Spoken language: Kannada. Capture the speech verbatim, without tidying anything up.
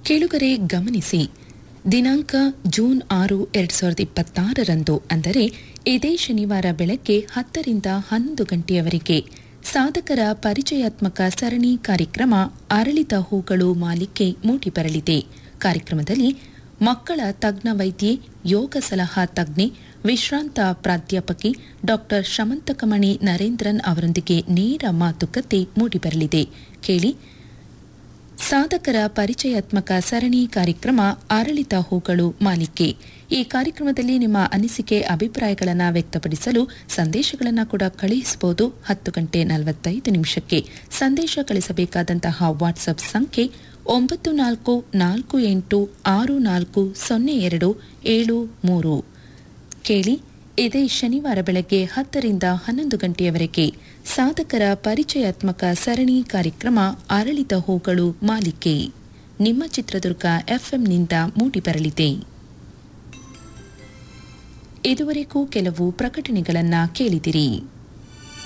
ಕೇಳುಗರೆ ಗಮನಿಸಿ, ದಿನಾಂಕ ಜೂನ್ ಆರು ಎರಡು ಸಾವಿರದ ಇಪ್ಪತ್ತಾರರಂದು ಅಂದರೆ ಇದೇ ಶನಿವಾರ ಬೆಳಗ್ಗೆ ಹತ್ತರಿಂದ ಹನ್ನೊಂದು ಗಂಟೆಯವರೆಗೆ ಸಾಧಕರ ಪರಿಚಯಾತ್ಮಕ ಸರಣಿ ಕಾರ್ಯಕ್ರಮ ಅರಳಿದ ಹೂಗಳು ಮಾಲಿಕೆ ಮೂಡಿಬರಲಿದೆ. ಕಾರ್ಯಕ್ರಮದಲ್ಲಿ ಮಕ್ಕಳ ತಜ್ಞ ವೈದ್ಯೆ, ಯೋಗ ಸಲಹಾ ತಜ್ಞೆ, ವಿಶ್ರಾಂತ ಪ್ರಾಧ್ಯಾಪಕಿ ಡಾಕ್ಟರ್ ಶಮಂತಕಮಣಿ ನರೇಂದ್ರನ್ ಅವರೊಂದಿಗೆ ನೇರ ಮಾತುಕತೆ ಮೂಡಿಬರಲಿದೆ. ಕೇಳಿ, ಸಾಧಕರ ಪರಿಚಯಾತ್ಮಕ ಸರಣಿ ಕಾರ್ಯಕ್ರಮ ಅರಳಿದ ಹೂಗಳು ಮಾಲಿಕೆ. ಈ ಕಾರ್ಯಕ್ರಮದಲ್ಲಿ ನಿಮ್ಮ ಅನಿಸಿಕೆ ಅಭಿಪ್ರಾಯಗಳನ್ನು ವ್ಯಕ್ತಪಡಿಸಲು ಸಂದೇಶಗಳನ್ನು ಕೂಡ ಕಳುಹಿಸಬಹುದು. ಹತ್ತು ಗಂಟೆ ನಲವತ್ತೈದು ನಿಮಿಷಕ್ಕೆ ಸಂದೇಶ ಕಳಿಸಬೇಕಾದಂತಹ ವಾಟ್ಸ್ಆಪ್ ಸಂಖ್ಯೆ ಒಂಬತ್ತು ನಾಲ್ಕು ನಾಲ್ಕು ಎಂಟು ಆರು ನಾಲ್ಕು ಸೊನ್ನೆ ಎರಡು ಏಳು ಮೂರು. ಕೇಳಿ, ಇದೇ ಶನಿವಾರ ಬೆಳಗ್ಗೆ ಹತ್ತರಿಂದ ಹನ್ನೊಂದು ಗಂಟೆಯವರೆಗೆ ಸಾಧಕರ ಪರಿಚಯಾತ್ಮಕ ಸರಣಿ ಕಾರ್ಯಕ್ರಮ ಅರಳಿದ ಹೂಗಳು ಮಾಲಿಕೆ ನಿಮ್ಮ ಚಿತ್ರದುರ್ಗ ಎಫ್ಎಂನಿಂದ ಮೂಡಿಬರಲಿದೆ. ಇದುವರೆಗೂ ಕೆಲವು ಪ್ರಕಟಣೆಗಳನ್ನು ಕೇಳಿದಿರಿ.